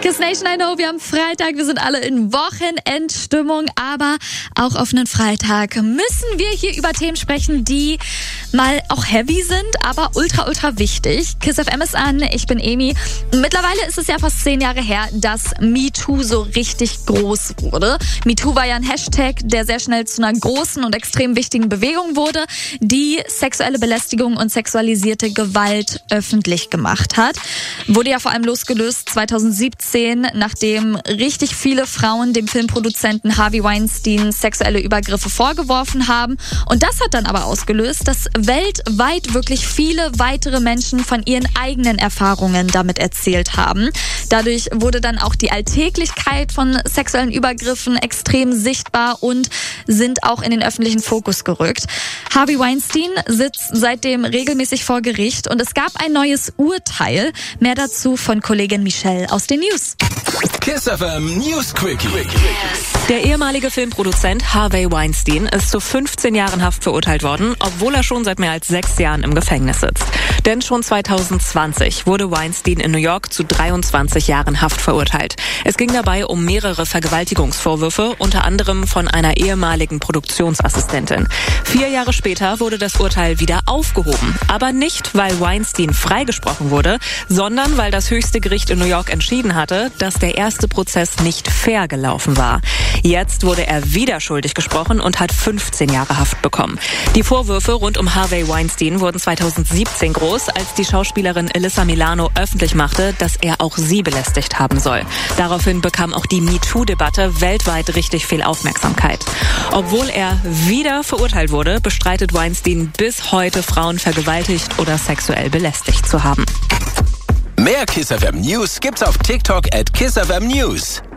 Kiss Nation, I know, wir haben Freitag, wir sind alle in Wochenendstimmung, aber auch auf einen Freitag müssen wir hier über Themen sprechen, die mal auch heavy sind, aber ultra wichtig. Kiss FM ist an, ich bin Emi. Mittlerweile ist es ja fast 10 Jahre her, dass MeToo so richtig groß wurde. MeToo war ja ein Hashtag, der sehr schnell zu einer großen und extrem wichtigen Bewegung wurde, die sexuelle Belästigung und sexualisierte Gewalt öffentlich gemacht hat. Wurde ja vor allem losgelöst 2017, nachdem richtig viele Frauen dem Filmproduzenten Harvey Weinstein sexuelle Übergriffe vorgeworfen haben. Und das hat dann aber ausgelöst, dass weltweit wirklich viele weitere Menschen von ihren eigenen Erfahrungen damit erzählt haben. Dadurch wurde dann auch die Alltäglichkeit von sexuellen Übergriffen extrem sichtbar und sind auch in den öffentlichen Fokus gerückt. Harvey Weinstein sitzt seitdem regelmäßig vor Gericht und es gab ein neues Urteil. Mehr dazu von Kollegin Michelle aus den News. Kiss FM News Quickie. Der ehemalige Filmproduzent Harvey Weinstein ist zu 15 Jahren Haft verurteilt worden, obwohl er schon seit mehr als 6 Jahren im Gefängnis sitzt. Denn schon 2020 wurde Weinstein in New York zu 23 Jahren Haft verurteilt. Es ging dabei um mehrere Vergewaltigungsvorwürfe, unter anderem von einer ehemaligen Produktionsassistentin. 4 Jahre später wurde das Urteil wieder aufgehoben. Aber nicht, weil Weinstein freigesprochen wurde, sondern weil das höchste Gericht in New York entschieden hatte, dass der erste Prozess nicht fair gelaufen war. Jetzt wurde er wieder schuldig gesprochen und hat 15 Jahre Haft bekommen. Die Vorwürfe rund um Harvey Weinstein wurden 2017 groß, als die Schauspielerin Alyssa Milano öffentlich machte, dass er auch sie belästigt haben soll. Daraufhin bekam auch die MeToo-Debatte weltweit richtig viel Aufmerksamkeit. Obwohl er wieder verurteilt wurde, bestreitet Weinstein bis heute, Frauen vergewaltigt oder sexuell belästigt zu haben. Mehr Kiss FM News gibt's auf TikTok @KissFM News.